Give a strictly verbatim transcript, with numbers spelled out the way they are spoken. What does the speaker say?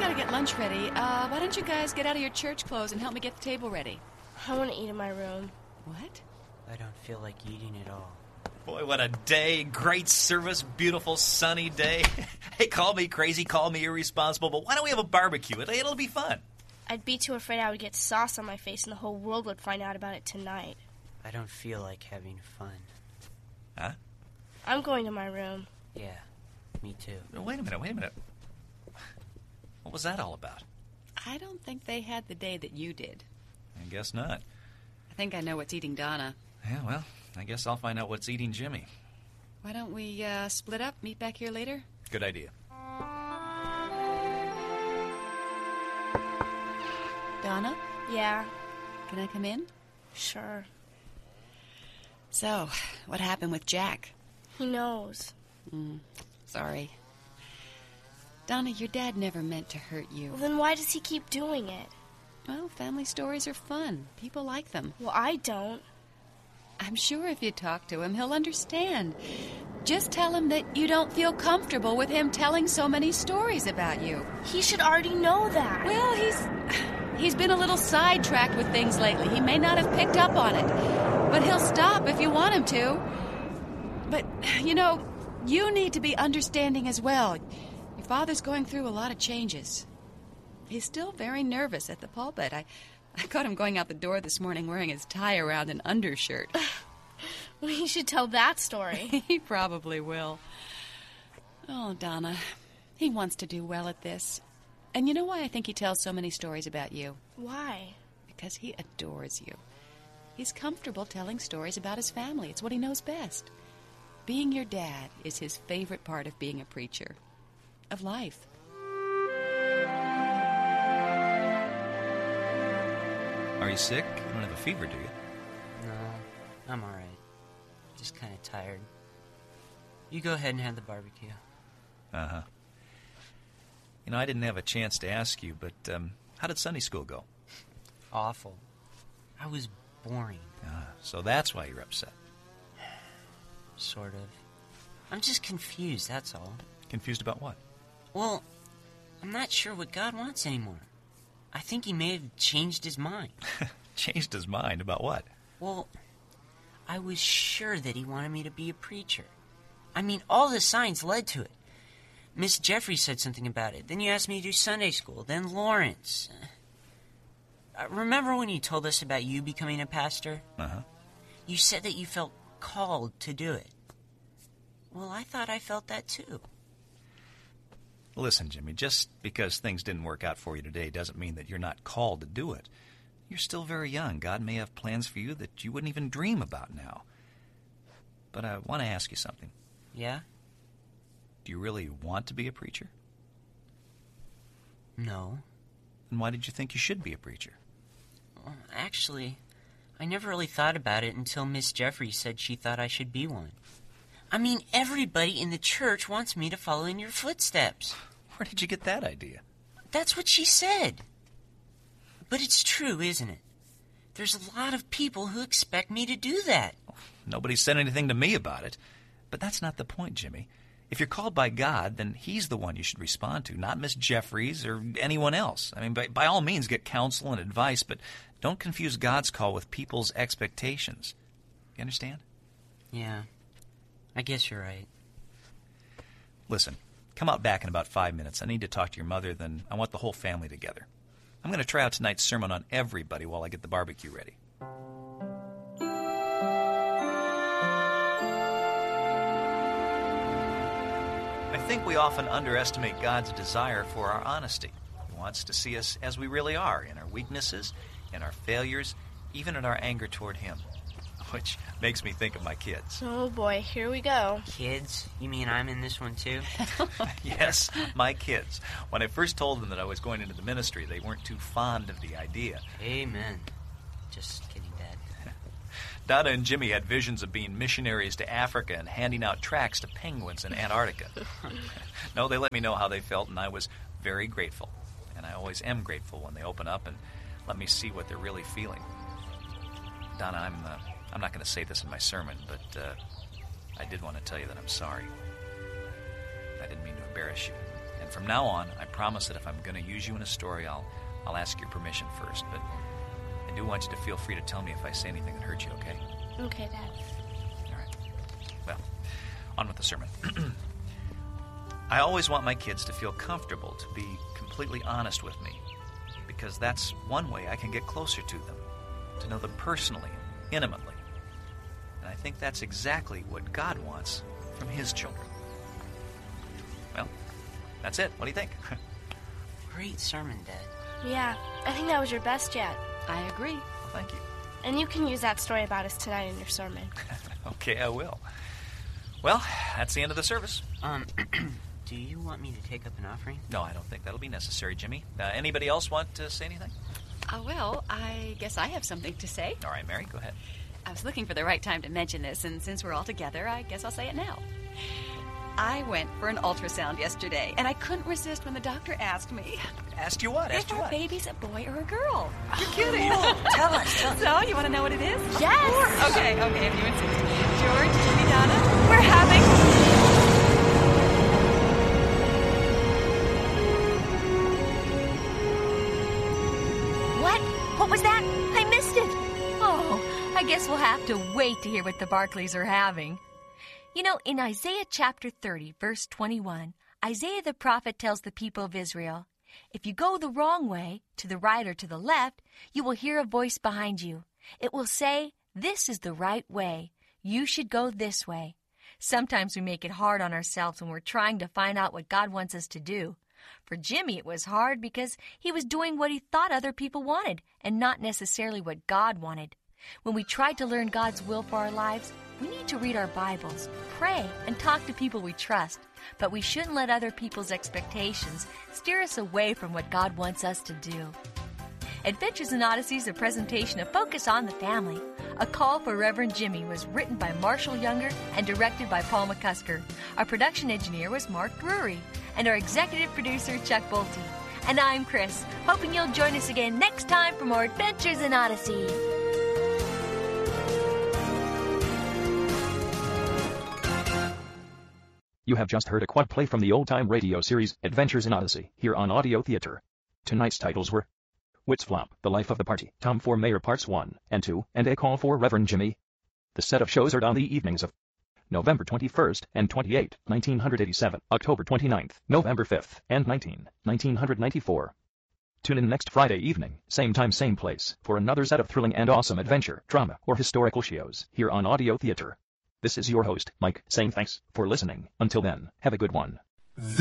gotta get lunch ready. Uh, why don't you guys get out of your church clothes and help me get the table ready? I want to eat in my room. What? I don't feel like eating at all. Boy, what a day. Great service, beautiful sunny day. Hey, call me crazy, call me irresponsible, but why don't we have a barbecue? It'll, it'll be fun. I'd be too afraid I would get sauce on my face and the whole world would find out about it tonight. I don't feel like having fun. Huh? I'm going to my room. Yeah, me too. Wait a minute, wait a minute. What was that all about? I don't think they had the day that you did. I guess not. I think I know what's eating Donna. Yeah, well, I guess I'll find out what's eating Jimmy. Why don't we uh, split up, meet back here later? Good idea. Donna, Yeah, can I come in? sure. So, what happened with Jack? He knows. Mm, sorry. Donna, your dad never meant to hurt you. Well, then why does he keep doing it? Well, family stories are fun. People like them. Well, I don't. I'm sure if you talk to him, he'll understand. Just tell him that you don't feel comfortable with him telling so many stories about you. He should already know that. Well, he's he's been a little sidetracked with things lately. He may not have picked up on it, but he'll stop if you want him to. But, you know, you need to be understanding as well. Your father's going through a lot of changes. He's still very nervous at the pulpit. I, I caught him going out the door this morning wearing his tie around an undershirt. Well, he should tell that story. He probably will. Oh, Donna, he wants to do well at this. And you know why I think he tells so many stories about you? Why? Because he adores you. He's comfortable telling stories about his family. It's what he knows best. Being your dad is his favorite part of being a preacher. Of life. Are you sick? You don't have a fever, do you? No, I'm all right. Just kind of tired. You go ahead and have the barbecue. Uh-huh. You know, I didn't have a chance to ask you, but um, how did Sunday school go? Awful. I was boring. Ah, so that's why you're upset. Sort of. I'm just confused, that's all. Confused about what? Well, I'm not sure what God wants anymore. I think he may have changed his mind. Changed his mind about what? Well, I was sure that he wanted me to be a preacher. I mean, all the signs led to it. Miss Jeffrey said something about it. Then you asked me to do Sunday school. Then Lawrence. Uh, remember when you told us about you becoming a pastor? Uh-huh. You said that you felt called to do it. Well, I thought I felt that too. Listen, Jimmy, just because things didn't work out for you today doesn't mean that you're not called to do it. You're still very young. God may have plans for you that you wouldn't even dream about now. But I want to ask you something. Yeah? Do you really want to be a preacher? No. Then why did you think you should be a preacher? Well, actually, I never really thought about it until Miss Jeffrey said she thought I should be one. I mean, everybody in the church wants me to follow in your footsteps. Where did you get that idea? That's what she said. But it's true, isn't it? There's a lot of people who expect me to do that. Nobody said anything to me about it. But that's not the point, Jimmy. If you're called by God, then he's the one you should respond to, not Miss Jeffries or anyone else. I mean, by, by all means, get counsel and advice, but don't confuse God's call with people's expectations. You understand? Yeah, I guess you're right. Listen, come out back in about five minutes. I need to talk to your mother, then I want the whole family together. I'm going to try out tonight's sermon on everybody while I get the barbecue ready. I think we often underestimate God's desire for our honesty. He wants to see us as we really are, in our weaknesses, in our failures, even in our anger toward Him. Which makes me think of my kids. Oh boy, here we go. Kids? You mean I'm in this one too? Yes, my kids. When I first told them that I was going into the ministry, they weren't too fond of the idea. Amen. Just kidding, Dad. Donna and Jimmy had visions of being missionaries to Africa and handing out tracts to penguins in Antarctica. No, they let me know how they felt, and I was very grateful. And I always am grateful when they open up and let me see what they're really feeling. Donna, I'm... Uh, I'm not going to say this in my sermon, but uh, I did want to tell you that I'm sorry. I didn't mean to embarrass you, and And from now on, I promise that if I'm going to use you in a story, I'll, I'll ask your permission first. But I do want you to feel free to tell me if I say anything that hurts you, okay? Okay, Dad. All right. Well, on with the sermon. I always want my kids to feel comfortable to be completely honest with me, because that's one way I can get closer to them, to know them personally, intimately. And I think that's exactly what God wants from His children. Well, that's it. What do you think? Great sermon, Dad. Yeah, I think that was your best yet. I agree. Well, thank you. And you can use that story about us tonight in your sermon. Okay, I will. Well, that's the end of the service. Um, do you want me to take up an offering? No, I don't think that'll be necessary, Jimmy. Uh, anybody else want to say anything? Uh, well, I guess I have something to say. All right, Mary, go ahead. I was looking for the right time to mention this, and since we're all together, I guess I'll say it now. I went for an ultrasound yesterday, and I couldn't resist when the doctor asked me Asked you what? Asked if you our what? baby's a boy or a girl. You're kidding. Tell us, tell us. So, you want to know what it is? Yes! Okay, okay, if you insist. George, Jimmy, Donna, we're having... What? What was that? I missed it. Oh, I guess we'll have to wait to hear what the Barclays are having. You know, in Isaiah chapter thirty, verse twenty-one, Isaiah the prophet tells the people of Israel, if you go the wrong way, to the right or to the left, you will hear a voice behind you. It will say, this is the right way. You should go this way. Sometimes we make it hard on ourselves when we're trying to find out what God wants us to do. For Jimmy, it was hard because he was doing what he thought other people wanted and not necessarily what God wanted. When we try to learn God's will for our lives, we need to read our Bibles, pray, and talk to people we trust. But we shouldn't let other people's expectations steer us away from what God wants us to do. Adventures in Odyssey is a presentation of Focus on the Family. A Call for Reverend Jimmy was written by Marshall Younger and directed by Paul McCusker. Our production engineer was Mark Drury, and our executive producer, Chuck Bolte. And I'm Chris, hoping you'll join us again next time for more Adventures in Odyssey. You have just heard a quad play from the old-time radio series Adventures in Odyssey, here on Audio Theater. Tonight's titles were Wits Flop, The Life of the Party, Tom for Mayor Parts one and two, and A Call for Reverend Jimmy. The set of shows aired on the evenings of November twenty-first and twenty-eighth, nineteen eighty-seven, October twenty-ninth, November fifth, and nineteenth, nineteen ninety-four. Tune in next Friday evening, same time, same place, for another set of thrilling and awesome adventure, drama, or historical shows, here on Audio Theater. This is your host, Mike, saying thanks for listening. Until then, have a good one.